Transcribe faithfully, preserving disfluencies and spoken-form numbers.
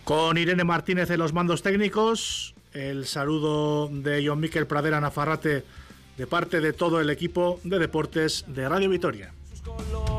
Con Irene Martínez en los mandos técnicos, el saludo de John Miquel Pradera Nafarrate de parte de todo el equipo de deportes de Radio Vitoria.